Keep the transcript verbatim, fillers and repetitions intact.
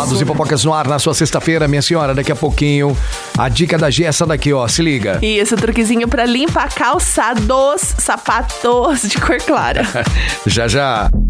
Colados e Fofocas no ar na sua sexta-feira, minha senhora. Daqui a pouquinho, a dica da G é essa daqui, ó. Se liga. E esse truquezinho pra limpar calçados, sapatos de cor clara. Já, já.